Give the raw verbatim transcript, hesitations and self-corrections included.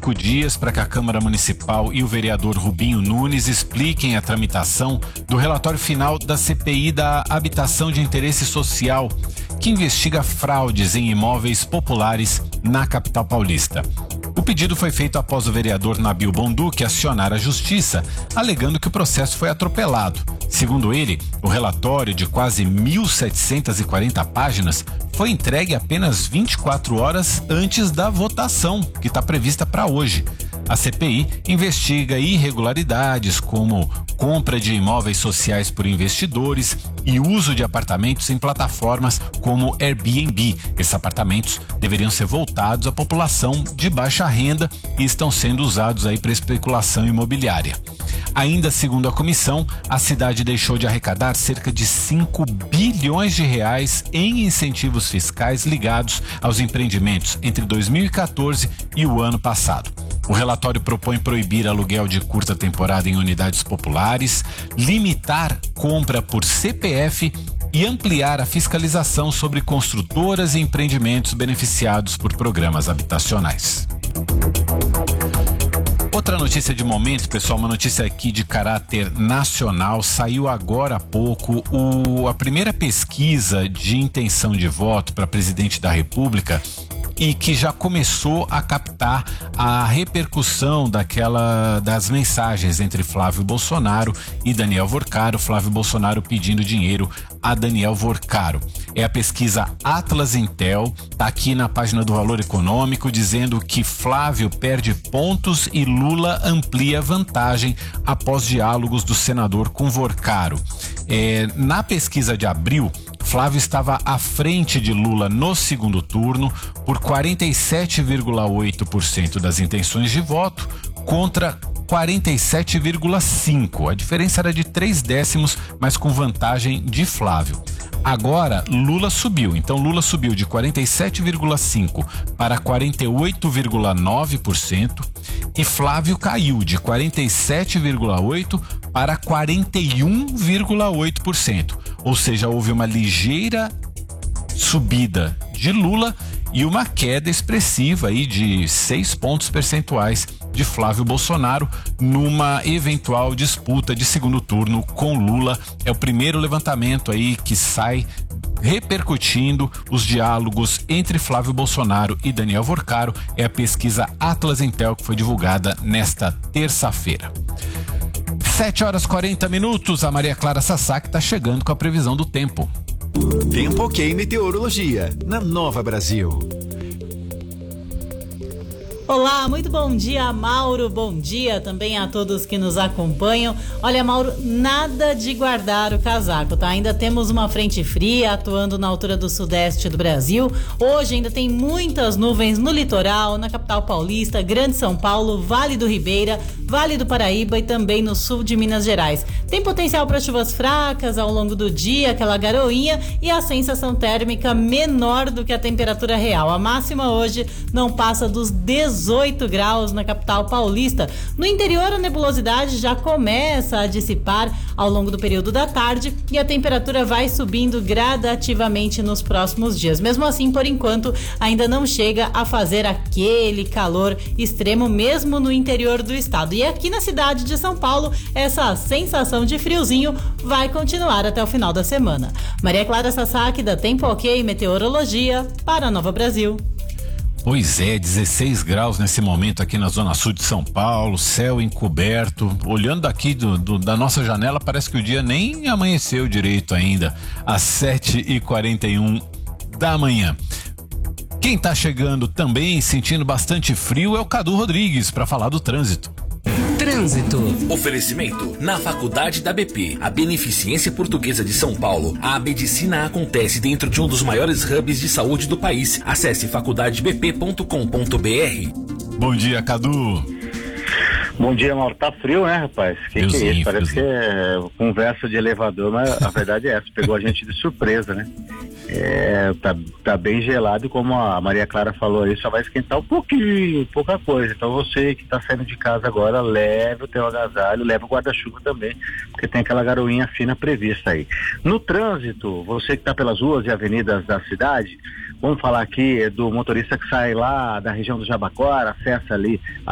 cinco dias para que a Câmara Municipal e o vereador Rubinho Nunes expliquem a tramitação do relatório final da C P I da Habitação de Interesse Social, que investiga fraudes em imóveis populares na capital paulista. O pedido foi feito após o vereador Nabil Bonduque acionar a justiça, alegando que o processo foi atropelado. Segundo ele, o relatório de quase mil setecentas e quarenta páginas foi entregue apenas vinte e quatro horas antes da votação, que está prevista para hoje. A C P I investiga irregularidades como compra de imóveis sociais por investidores e uso de apartamentos em plataformas como Airbnb. Esses apartamentos deveriam ser voltados à população de baixa renda e estão sendo usados aí para especulação imobiliária. Ainda segundo a comissão, a cidade deixou de arrecadar cerca de cinco bilhões de reais em incentivos fiscais ligados aos empreendimentos entre dois mil e quatorze e o ano passado. O relatório propõe proibir aluguel de curta temporada em unidades populares, limitar compra por C P F e ampliar a fiscalização sobre construtoras e empreendimentos beneficiados por programas habitacionais. Outra notícia de momento, pessoal, uma notícia aqui de caráter nacional. Saiu agora há pouco o, a primeira pesquisa de intenção de voto para presidente da República e que já começou a captar a repercussão daquela das mensagens entre Flávio Bolsonaro e Daniel Vorcaro. Flávio Bolsonaro pedindo dinheiro a Daniel Vorcaro. É a pesquisa Atlas Intel, tá aqui na página do Valor Econômico, dizendo que Flávio perde pontos e Lula amplia vantagem após diálogos do senador com Vorcaro. É, na pesquisa de abril, Flávio estava à frente de Lula no segundo turno por quarenta e sete vírgula oito por cento das intenções de voto contra quarenta e sete vírgula cinco por cento. A diferença era de três décimos, mas com vantagem de Flávio. Agora, Lula subiu. Então, Lula subiu de quarenta e sete vírgula cinco por cento para quarenta e oito vírgula nove por cento e Flávio caiu de quarenta e sete vírgula oito por cento para quarenta e um vírgula oito por cento. Ou seja, houve uma ligeira subida de Lula e uma queda expressiva aí de seis pontos percentuais de Flávio Bolsonaro numa eventual disputa de segundo turno com Lula. É o primeiro levantamento aí que sai repercutindo os diálogos entre Flávio Bolsonaro e Daniel Vorcaro. É a pesquisa Atlas Intel que foi divulgada nesta terça-feira. sete horas e quarenta minutos, a Maria Clara Sasaki está chegando com a previsão do tempo. Tempo Ok Meteorologia, na Nova Brasil. Olá, muito bom dia, Mauro, bom dia também a todos que nos acompanham. Olha, Mauro, nada de guardar o casaco, tá? Ainda temos uma frente fria atuando na altura do sudeste do Brasil. Hoje ainda tem muitas nuvens no litoral, na capital paulista, Grande São Paulo, Vale do Ribeira, Vale do Paraíba e também no sul de Minas Gerais. Tem potencial para chuvas fracas ao longo do dia, aquela garoinha e a sensação térmica menor do que a temperatura real. A máxima hoje não passa dos dezoito graus na capital paulista. No interior, a nebulosidade já começa a dissipar ao longo do período da tarde e a temperatura vai subindo gradativamente nos próximos dias. Mesmo assim, por enquanto, ainda não chega a fazer aquele calor extremo mesmo no interior do estado. E aqui na cidade de São Paulo, essa sensação de friozinho vai continuar até o final da semana. Maria Clara Sasaki, da Tempo Ok Meteorologia, para a Nova Brasil. Pois é, dezesseis graus nesse momento aqui na zona sul de São Paulo, céu encoberto. Olhando daqui do, do, da nossa janela, parece que o dia nem amanheceu direito ainda, às sete e quarenta e um da manhã. Quem tá chegando também sentindo bastante frio é o Cadu Rodrigues para falar do trânsito. Trânsito. Oferecimento. Na Faculdade da B P, a Beneficência Portuguesa de São Paulo, a medicina acontece dentro de um dos maiores hubs de saúde do país. Acesse faculdade b p ponto com ponto b r. Bom dia, Cadu. Bom dia, Mauro. Tá frio, né, rapaz? Que que é isso? Parece que é conversa de elevador, mas a verdade é essa. Pegou a gente de surpresa, né? É, tá, tá bem gelado, como a Maria Clara falou aí, só vai esquentar um pouquinho, pouca coisa. Então você que tá saindo de casa agora, leve o teu agasalho, leve o guarda-chuva também, porque tem aquela garoinha fina prevista aí. No trânsito, você que tá pelas ruas e avenidas da cidade, vamos falar aqui do motorista que sai lá da região do Jabaquara, acessa ali